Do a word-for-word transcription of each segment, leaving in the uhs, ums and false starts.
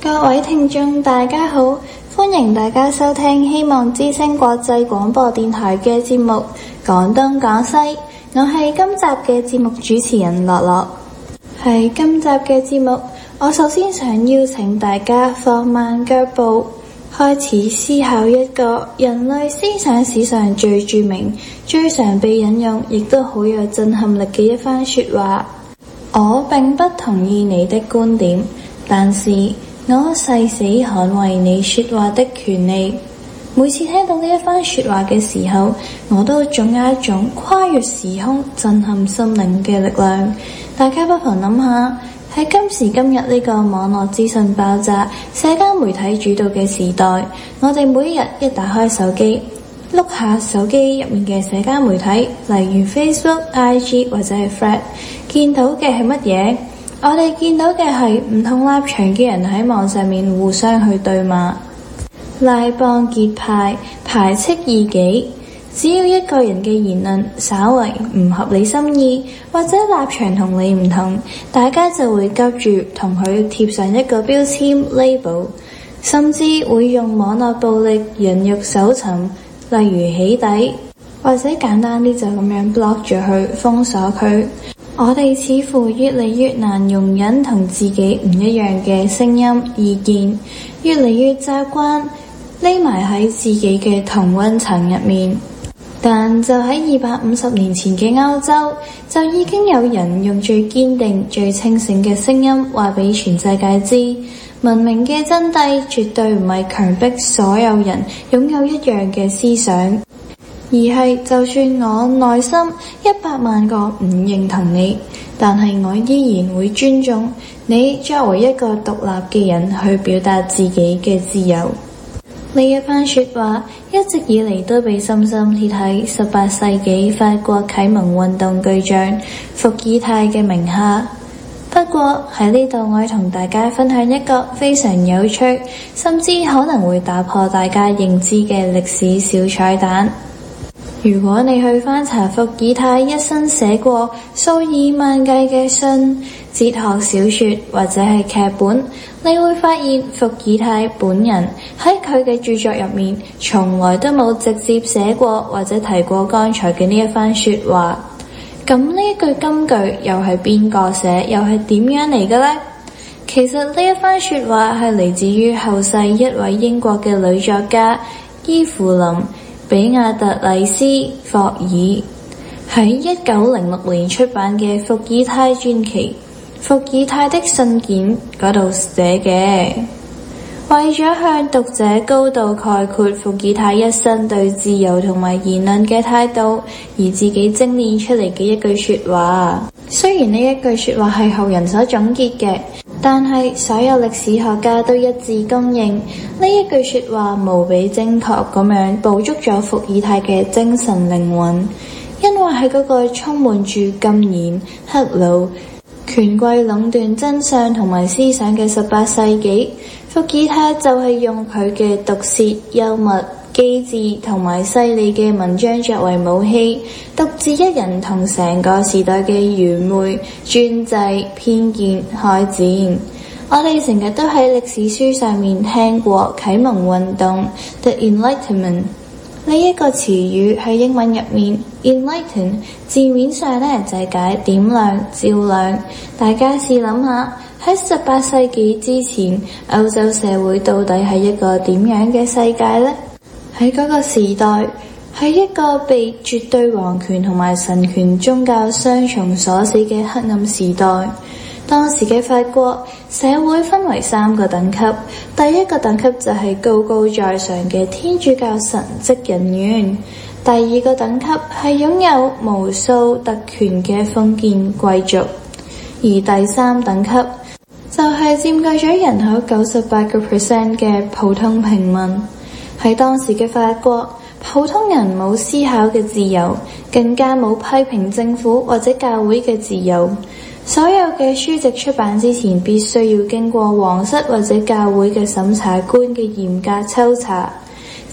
各位聽眾大家好，歡迎大家收聽希望之聲國際廣播電台嘅節目講東講西，我係今集嘅節目主持人樂樂。喺今集嘅節目，我首先想邀請大家放慢腳步，開始思考一個人類思想史上最著名、最常被引用，亦都好有震撼力嘅一番說話。我並不同意你的觀點，但是我誓死捍衛你說話的權利。每次聽到呢一番說話嘅時候，我都總有一種跨越時空、震撼心靈嘅力量。大家不妨諗下，喺今時今日呢個網絡資訊爆炸、社交媒體主導嘅時代，我哋每日一打開手機，碌下手機入面嘅社交媒體，例如 Facebook、I G 或者係 Thread， 見到嘅係乜嘢？我哋見到嘅係唔同立場嘅人喺網上面互相去對罵、拉幫結派、排斥異己。只要一個人嘅言論稍為唔合你心意，或者立場同你唔同，大家就會急住同佢貼上一個標籤 label， 甚至會用網絡暴力人肉搜尋，例如起底，或者簡單啲就咁樣 block 住佢，封鎖佢。我哋似乎越嚟越難容忍同自己唔一樣嘅聲音意見，越嚟越習慣匿埋喺自己嘅同溫層入面。但就喺二百五十年前嘅歐洲，就已經有人用最堅定、最清醒嘅聲音話俾全世界知，文明嘅真諦絕對唔係強迫所有人擁有一樣嘅思想，而係就算我內心一百萬個唔認同你，但係我依然會尊重你作為一個獨立嘅人去表達自己嘅自由。呢一番說話一直以嚟都被深深貼喺十八世紀法國啟蒙運動巨匠伏爾泰嘅名下。不過喺呢度，我要同大家分享一個非常有趣，甚至可能會打破大家認知嘅歷史小彩蛋。如果你去翻查伏爾泰一生寫過數以萬計嘅信、哲學小說或者係劇本，你會發現伏爾泰本人喺佢嘅著作入面從來都冇直接寫過或者提過剛才嘅呢一番說話。咁呢一句金句又係邊個寫，又係點樣嚟嘅呢？其實呢一番說話係嚟自於後世一位英國嘅女作家伊芙琳比亞特麗斯霍爾喺一九零六年出版嘅伏爾泰傳奇《伏爾泰的信件》嗰度寫嘅，為咗向讀者高度概括伏爾泰一生對自由同埋言論嘅態度，而自己精煉出嚟嘅一句說話。雖然呢一句說話係後人所總結嘅，但係所有歷史學家都一致公認呢一句說話無比精確咁樣捕捉咗伏爾泰嘅精神靈魂。因為喺嗰個充滿住禁言、黑奴、權貴壟斷真相同埋思想嘅十八世紀，伏爾泰就係用佢嘅毒舌、幽默、機智同埋犀利嘅文章作為武器，獨自一人同成個時代嘅愚昧、專制、偏見開戰。我哋成日都喺歷史書上面聽過啟蒙運動 The Enlightenment 呢一個詞語，喺英文入面 Enlighten 字面上呢就係解點亮、照亮。大家試諗下，喺十八世紀之前，歐洲社會到底係一個點樣嘅世界呢？喺嗰個時代，係一個被絕對皇權同埋神權宗教雙重鎖死嘅黑暗時代。當時嘅法國社會分為三個等級，第一個等級就係高高在上嘅天主教神職人員，第二個等級係擁有無數特權嘅封建貴族，而第三等級就係佔據咗人口九十八個 percent 嘅普通平民。喺當時嘅法國，普通人冇思考嘅自由，更加冇批評政府或者教會嘅自由。所有嘅書籍出版之前，必須要經過皇室或者教會嘅審查官嘅嚴格抽查。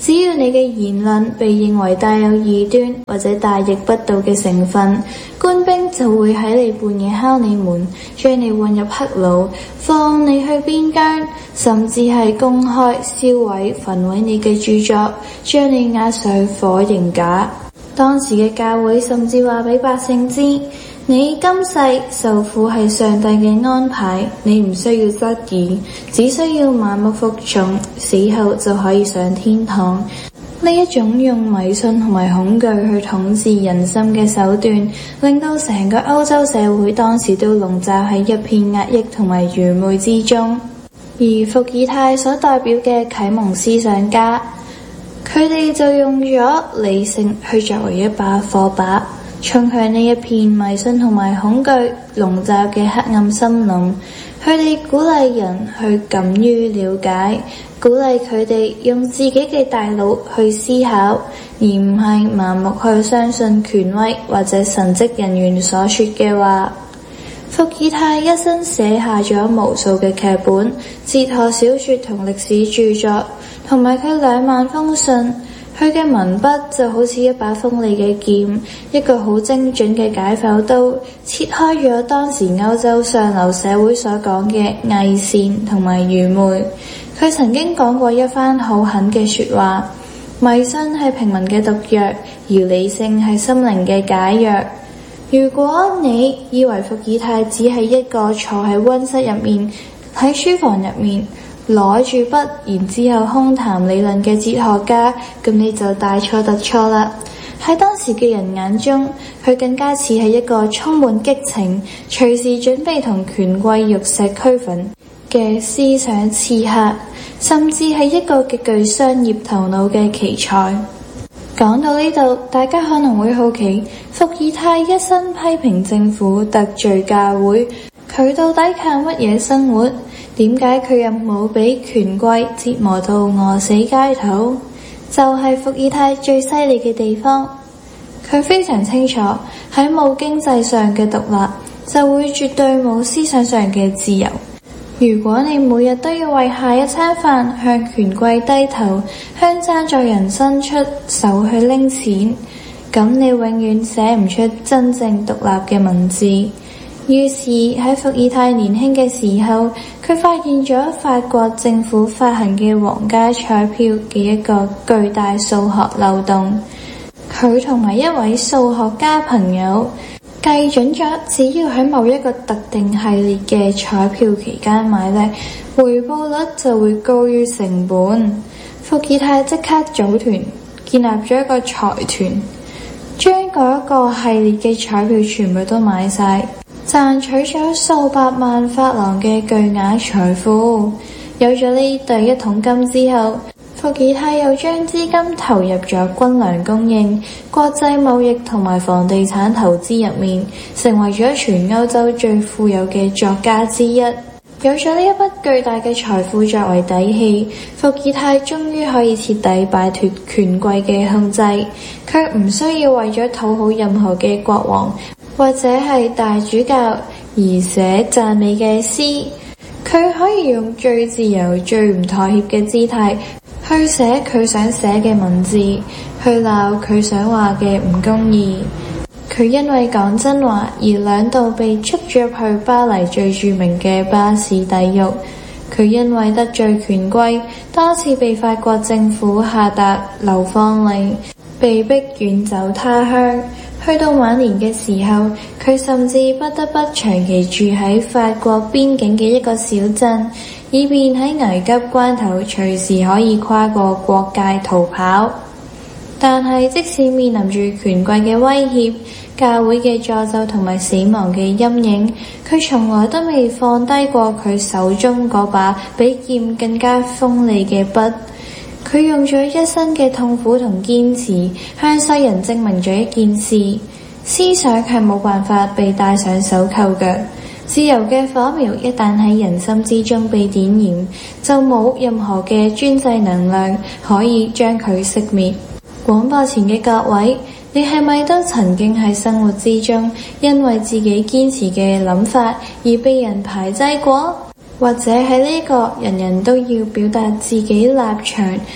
只要你嘅言論被認為帶有異端或者大逆不道嘅成分，官兵就會喺你半夜敲你門，將你混入黑牢，放你去邊疆，甚至係公開燒毀焚毀你嘅著作，將你押上火刑架。當時嘅教會甚至話俾百姓知，你今世受苦係上帝嘅安排，你唔需要質疑，只需要盲目服從，死後就可以上天堂。呢一種用迷信同埋恐懼去統治人心嘅手段，令到成個歐洲社會當時都籠罩喺一片壓抑同埋愚昧之中。而伏爾泰所代表嘅啟蒙思想家，佢哋就用咗理性去作為一把火把，衝向呢一片迷信同埋恐懼籠罩嘅黑暗森林。佢哋鼓勵人去敢於了解，鼓勵佢哋用自己嘅大腦去思考，而唔係盲目去相信權威或者神職人員所說嘅話。伏爾泰一生寫下咗無數嘅劇本、哲學小說同歷史著作，同埋佢兩萬封信。佢嘅文筆就好似一把鋒利嘅劍，一個好精準嘅解剖刀，切開咗當時歐洲上流社會所講嘅偽善同埋愚昧。佢曾經講過一番好狠嘅說話，迷信係平民嘅毒藥，而理性係心靈嘅解藥。如果你以為伏爾泰只係一個坐喺溫室入面，喺書房入面攞住筆，然之後空談理論嘅哲學家，咁你就大錯特錯啦。喺當時嘅人眼中，佢更加似係一個充滿激情、隨時準備同權貴玉石俱焚嘅思想刺客，甚至係一個極具商業頭腦嘅奇才。講到呢度，大家可能會好奇，伏爾泰一生批評政府、得罪教會，佢到底靠乜嘢生活？點解佢又冇俾權貴折磨到餓死街頭？就係伏爾泰最犀利嘅地方，佢非常清楚喺冇經濟上嘅獨立，就會絕對冇思想上嘅自由。如果你每日都要為下一餐飯向權貴低頭，向贊助人伸出手去拎錢，咁你永遠寫唔出真正獨立嘅文字。於是喺伏爾泰年輕嘅時候，佢發現咗法國政府發行嘅皇家彩票嘅一個巨大數學漏洞。佢同埋一位數學家朋友計準咗，只要喺某一個特定系列嘅彩票期間買呢，回報率就會高於成本。伏爾泰即刻組團，建立咗一個財團，將嗰一個系列嘅彩票全部都買晒，賺取咗數百萬法郎嘅巨額財富。有咗呢第一桶金之後，伏爾泰又將資金投入咗軍糧供應、國際貿易同埋房地產投資入面，成為咗全歐洲最富有嘅作家之一。有咗呢一筆巨大嘅財富作為底氣，伏爾泰終於可以徹底擺脫權貴嘅控制，卻唔需要為咗討好任何嘅國王或者係大主教而寫讚美嘅詩。佢可以用最自由、最唔妥協嘅姿態去寫佢想寫嘅文字，去鬧佢想話嘅唔公義。佢因為講真話而兩度被捉咗入去巴黎最著名嘅巴士底獄。佢因為得罪權貴，多次被法國政府下達流放令，被逼遠走他鄉。去到晚年嘅時候，佢甚至不得不長期住喺法國邊境嘅一個小鎮，以便喺危急關頭隨時可以跨過國界逃跑。但係即使面臨住權貴嘅威脅、教會嘅詛咒同埋死亡嘅陰影，佢從來都未放低過佢手中嗰把比劍更加鋒利嘅筆。佢用咗一生嘅痛苦同堅持，向世人證明咗一件事：思想係冇辦法被戴上手扣嘅。自由嘅火苗一旦喺人心之中被點燃，就冇任何嘅專制能量可以將佢熄滅。廣播前嘅各位，你係咪都曾經喺生活之中因為自己堅持嘅諗法而被人排擠過？或者喺呢個人人都要表達自己立場、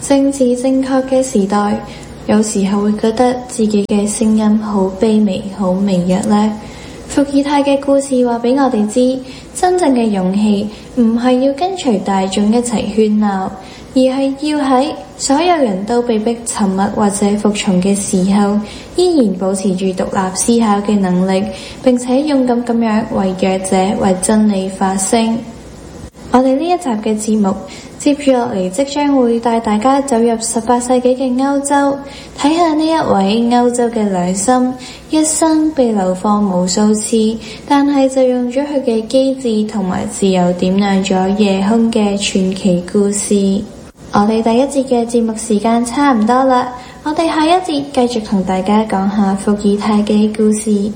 政治正確嘅時代，有時候會覺得自己嘅聲音好卑微、好微弱呢。伏爾泰嘅故事話俾我哋知，真正嘅勇氣唔係要跟隨大眾一齊喧鬧，而係要喺所有人都被迫沉默或者服從嘅時候，依然保持住獨立思考嘅能力，並且勇敢咁樣為弱者、為真理發聲。我哋呢一集嘅節目接住落嚟，即將會帶大家走入十八世紀嘅歐洲，睇下呢一位歐洲嘅女心，一生被流放無數次，但係就用咗佢嘅機智同埋自由點亮咗夜空嘅傳奇故事。我哋第一節嘅節目時間差唔多啦，我哋下一節繼續同大家講下伏爾泰嘅故事。